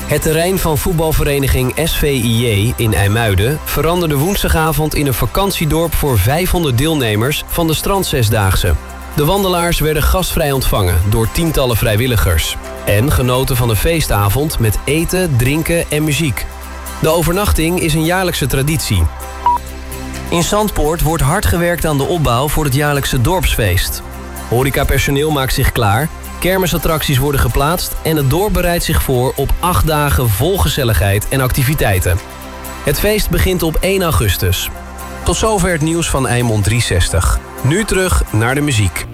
Het terrein van voetbalvereniging SVIJ in IJmuiden veranderde woensdagavond in een vakantiedorp voor 500 deelnemers van de Strandzesdaagse. De wandelaars werden gastvrij ontvangen door tientallen vrijwilligers en genoten van een feestavond met eten, drinken en muziek. De overnachting is een jaarlijkse traditie. In Zandpoort wordt hard gewerkt aan de opbouw voor het jaarlijkse dorpsfeest. Horecapersoneel maakt zich klaar, kermisattracties worden geplaatst en het dorp bereidt zich voor op 8 dagen vol gezelligheid en activiteiten. Het feest begint op 1 augustus. Tot zover het nieuws van Eimond 360. Nu terug naar de muziek.